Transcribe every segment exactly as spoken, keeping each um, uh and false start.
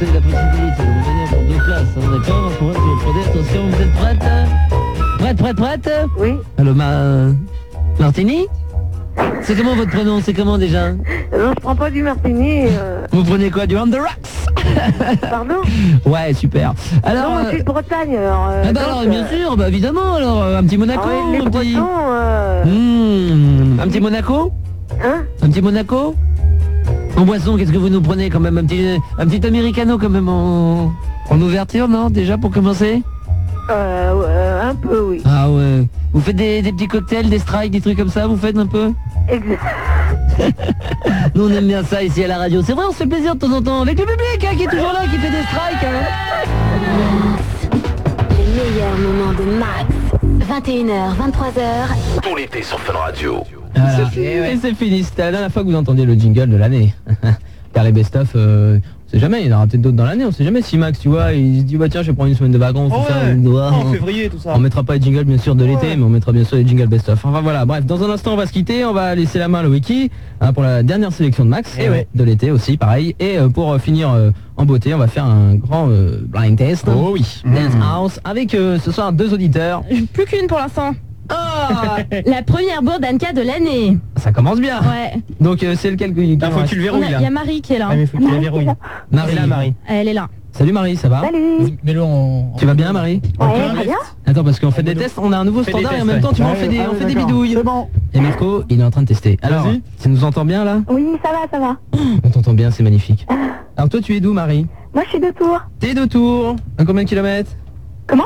c'est la possibilité de vous donner pour deux places, hein, d'accord? Pour vous prenez, attention, vous êtes prête? Prête, prête, prête? Oui. Allô, ma... Martini? C'est comment votre prénom? C'est comment déjà? Non, je prends pas du martini. Euh... Vous prenez quoi? Du On The Rocks? Pardon? Ouais, super. Alors... Non, moi, je suis de Bretagne, alors... Euh, ah bah donc, alors, euh... bien sûr, bah évidemment, alors, un petit Monaco, Ah oui, les un petit... Bretons, euh... Mmh, un petit Monaco? Hein? Un petit Monaco? En boisson, qu'est-ce que vous nous prenez quand même? Un petit, un petit Americano quand même en, en ouverture, non? Déjà pour commencer? Euh, euh, un peu, oui. Ah ouais. Vous faites des, des petits cocktails, des strikes, des trucs comme ça, vous faites un peu? Exact. Nous on aime bien ça ici à la radio. C'est vrai, on se fait plaisir de temps en temps avec le public hein, qui est toujours là, qui fait des strikes. Hein. Les meilleurs moments de Max. vingt et une heures, vingt-trois heures. Tout l'été sur Fun Radio. Voilà. C'est fini, et c'est fini. C'était la dernière fois que vous entendiez le jingle de l'année. Car les best-of, euh, on sait jamais, il y en aura peut-être d'autres dans l'année, on sait jamais si Max, tu vois, il se dit bah tiens je vais prendre une semaine de vacances, oh tout ouais. ça, il doit, en on, février tout ça. On mettra pas les jingles bien sûr de l'été, ouais. mais on mettra bien sûr les jingles best-of. Enfin voilà, bref, dans un instant on va se quitter, on va laisser la main à Loïki hein, pour la dernière sélection de Max, et ouais. de l'été aussi, pareil. Et euh, pour euh, finir euh, en beauté, on va faire un grand euh, blind test. Oh oui. Dance mmh. House, avec euh, ce soir deux auditeurs. Plus qu'une pour l'instant. Ah la première bourde Anka de l'année. Ça commence bien. Ouais. Donc euh, c'est lequel qui... Ah, faut que tu le verrouilles là. Il y a Marie qui est là. Ah, mais faut que tu la verrouilles. Marie. Elle est là, Marie. Elle est là. Salut Marie, ça va? Salut. Mets-le en... Tu vas bien Marie? Ouais, très bien. Attends, parce qu'on fait des tests, on a un nouveau fait standard des et en tests, même temps tu ouais. vois on fait des, Ah, on fait des d'accord. bidouilles. C'est bon. Et Mirko, il est en train de tester. Alors, Vas-y. tu nous entends bien là? Oui, ça va, ça va. On t'entend bien, c'est magnifique. Alors toi tu es d'où Marie? Moi, je suis de Tours. T'es de Tours. À combien de kilomètres? Comment?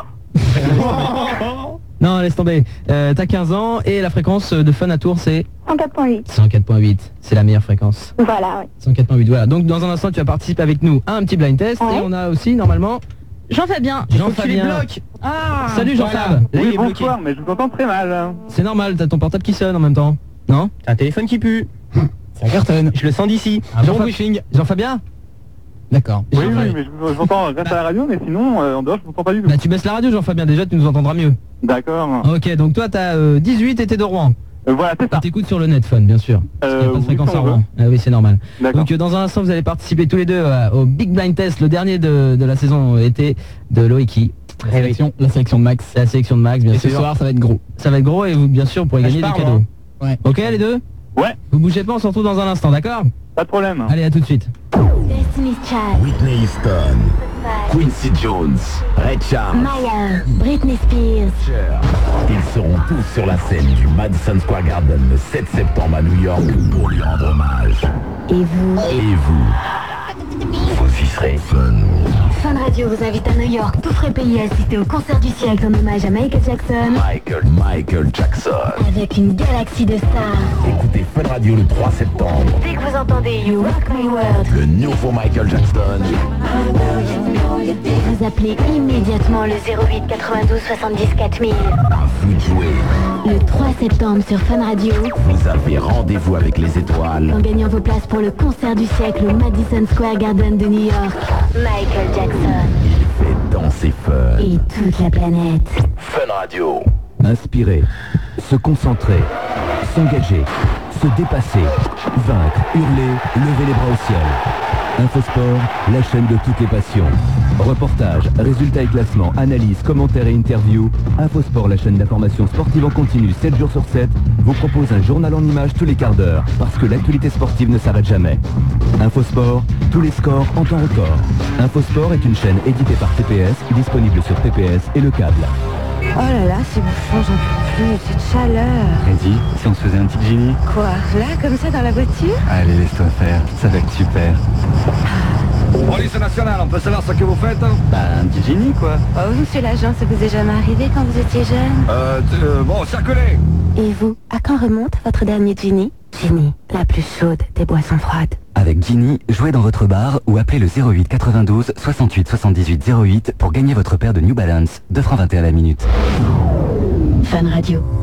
Non, laisse tomber. Euh, T'as quinze ans et la fréquence de Fun à Tours c'est cent quatre point huit. cent quatre point huit. C'est la meilleure fréquence. Voilà, oui. cent quatre point huit, voilà. Donc dans un instant tu vas participer avec nous à un petit blind test ouais. et on a aussi normalement Jean-Fabien. Jean-Fabien. Ah. Salut Jean-Fab. Voilà. Oui, bonsoir, mais je vous entends très mal. Hein. C'est normal, t'as ton portable qui sonne en même temps. Non? T'as un téléphone qui pue. Ça cartonne. Je le sens d'ici. Un bon Jean-Fab- briefing. Jean-Fabien? D'accord. Oui, Jean-Fab- oui, mais je vous, je vous entends grâce à la radio, mais sinon, euh, en dehors, je vous entends pas du tout. Bah tu baisses la radio Jean-Fabien, déjà tu nous entendras mieux. D'accord. Ok, donc toi t'as euh, dix-huit et t'es de Rouen. Euh, voilà, c'est ça. Tu t'écoutes sur le net Fun, bien sûr. Parce qu'il y a Euh, pas de oui, fréquence si à on Rouen. veut. Ah oui, c'est normal. D'accord. Donc euh, dans un instant, vous allez participer tous les deux euh, au Big Blind Test, le dernier de, de la saison été de Loïki. La sélection, la sélection de Max. C'est la sélection de Max, bien Et sûr. ce soir, ça va être gros. Ça va être gros et vous, bien sûr, vous pourrez Ah, gagner je des parle, cadeaux. hein. Ouais. Ok, les deux? Ouais, Vous bougez pas, on se retrouve dans un instant, d'accord? pas de problème. Allez, à tout de suite. Destiny's Child. Whitney Houston, Quincy Jones, Ray Charles, Maya. Britney Spears. Cher. Ils seront tous sur la scène du Madison Square Garden le sept septembre à New York pour lui rendre hommage. Et vous? Et vous, vous y serez. Fun. Fun Radio vous invite à New York, tout frais payé, à assister au concert du siècle en hommage à Michael Jackson. Michael, Michael Jackson. Avec une galaxie de stars. Écoutez Fun Radio le trois septembre. Dès que vous entendez You Rock My World, Le nouveau Michael Jackson. vous appelez immédiatement le zéro huit quatre-vingt-douze soixante-dix quatre mille. À vous de jouer. Le trois septembre sur Fun Radio, Vous avez rendez-vous avec les étoiles. en gagnant vos places pour le concert du siècle au Madison Square Garden de New York. Michael Jackson Il fait danser Fun. et toute la planète. Fun Radio. Inspirer, se concentrer, s'engager, se dépasser, vaincre, hurler, lever les bras au ciel. Infosport, la chaîne de toutes les passions. Reportages, résultats et classements, analyses, commentaires et interviews. Infosport, la chaîne d'information sportive en continu sept jours sur sept, vous propose un journal en images tous les quarts d'heure, parce que l'actualité sportive ne s'arrête jamais. Infosport, tous les scores en temps record. Infosport est une chaîne éditée par T P S, disponible sur T P S et le câble. Oh là là, c'est bouffant, j'en peux plus, cette chaleur. Eddie, si on se faisait un petit Ginny? Quoi? Là, comme ça, dans la voiture? Allez, laisse-toi faire, ça va être super. Police nationale, on peut savoir ce que vous faites? Bah, un petit Ginny, quoi. Oh, monsieur l'agent, ça vous est jamais arrivé quand vous étiez jeune? Euh, euh bon, circulez. Et vous, à quand remonte votre dernier Ginny? Ginny, la plus chaude des boissons froides. Avec Ginny, jouez dans votre bar ou appelez le zéro huit quatre-vingt-douze soixante-huit soixante-dix-huit zéro huit pour gagner votre paire de New Balance, deux francs vingt et un à la minute. Fun Radio.